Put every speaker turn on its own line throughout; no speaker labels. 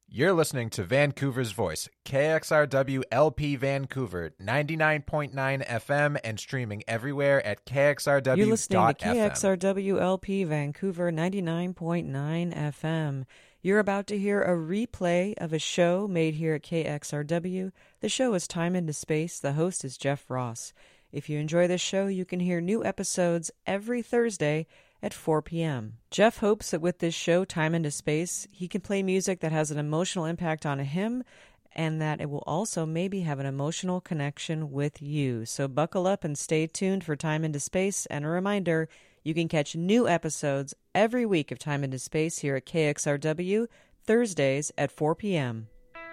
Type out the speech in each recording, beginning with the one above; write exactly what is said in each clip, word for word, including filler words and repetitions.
You're listening to Vancouver's Voice, K X R W L P Vancouver, ninety-nine point nine F M, and streaming everywhere at K X R W dot F M.
You're listening to K X R W L P Vancouver, ninety-nine point nine F M. You're about to hear a replay of a show made here at K X R W. The show is Time into Space. The host is Jeff Ross. If you enjoy this show, you can hear new episodes every Thursday at four p.m. Jeff hopes that with this show, Time into Space, he can play music that has an emotional impact on him and that it will also maybe have an emotional connection with you. So buckle up and stay tuned for Time into Space. And a reminder, you can catch new episodes every week of Time into Space here at K X R W, Thursdays at four p.m.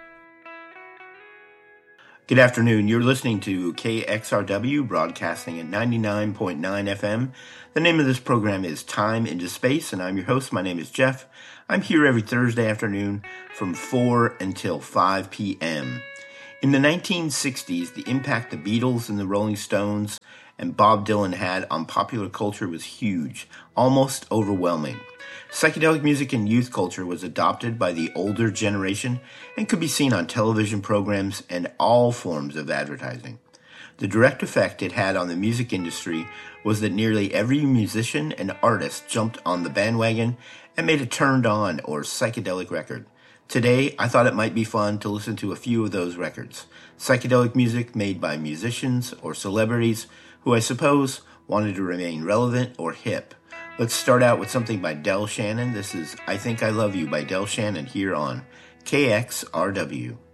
Good afternoon. You're listening to K X R W, broadcasting at ninety-nine point nine F M. The name of this program is Time into Space, and I'm your host. My name is Jeff. I'm here every Thursday afternoon from four until five p.m. In the nineteen sixties, the impact the Beatles and the Rolling Stones and Bob Dylan had on popular culture was huge, almost overwhelming. Psychedelic music in youth culture was adopted by the older generation and could be seen on television programs and all forms of advertising. The direct effect it had on the music industry was that nearly every musician and artist jumped on the bandwagon and made a turned-on or psychedelic record. Today, I thought it might be fun to listen to a few of those records. Psychedelic music made by musicians or celebrities who I suppose wanted to remain relevant or hip. Let's start out with something by Del Shannon. This is I Think I Love You by Del Shannon here on K X R W.